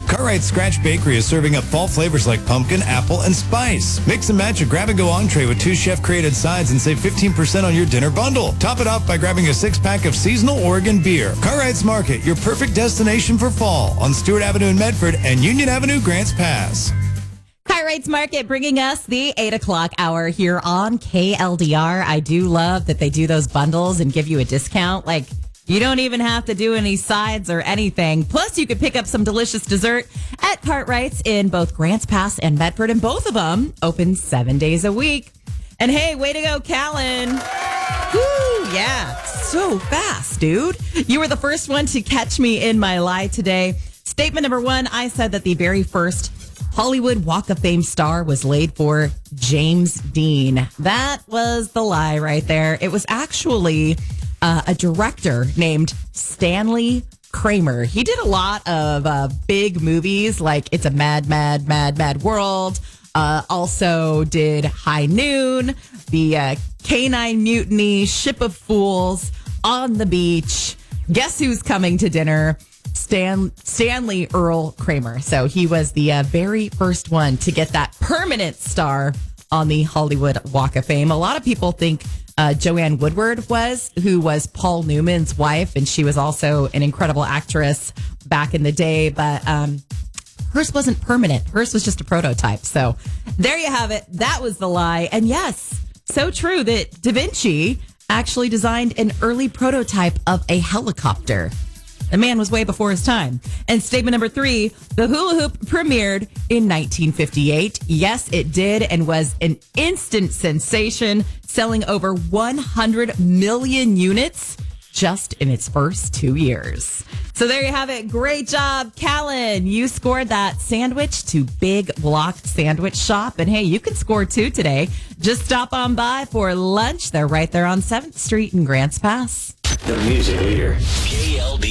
Cartwright Scratch Bakery is serving up fall flavors like pumpkin, apple, and spice. Mix and match a grab-and-go entree with 2 chef-created sides and save 15% on your dinner bundle. Top it off by grabbing a 6-pack of seasonal Oregon beer. Cartwright's Market, your perfect destination for fall on Stewart Avenue in Medford and Union Avenue, Grants Pass. Cartwright's Market bringing us the 8 o'clock hour here on KLDR. I do love that they do those bundles and give you a discount. Like, you don't even have to do any sides or anything. Plus, you could pick up some delicious dessert at Cartwright's in both Grants Pass and Medford, and both of them open 7 days a week. And hey, way to go, Callan. Woo, yeah, so fast, dude. You were the first one to catch me in my lie today. Statement number 1, I said that the very first Hollywood Walk of Fame star was laid for James Dean. That was the lie right there. It was actually a director named Stanley Kramer. He did a lot of big movies like It's a Mad, Mad, Mad, Mad World. Also did High Noon, the Canine Mutiny, Ship of Fools, On the Beach, Guess Who's Coming to Dinner? Stanley Earl Kramer. So he was the very first one to get that permanent star on the Hollywood Walk of Fame. A lot of people think Joanne Woodward who was Paul Newman's wife, and she was also an incredible actress back in the day, but hers wasn't permanent. Hers was just a prototype. So there you have it. That was the lie. And yes, so true that Da Vinci actually designed an early prototype of a helicopter. The man was way before his time. And statement number 3, the hula hoop premiered in 1958. Yes, it did, and was an instant sensation, selling over 100 million units just in its first 2 years. So there you have it. Great job, Callan. You scored that sandwich to Big Block Sandwich Shop. And hey, you can score too today. Just stop on by for lunch. They're right there on 7th Street in Grants Pass. The music leader. KLD.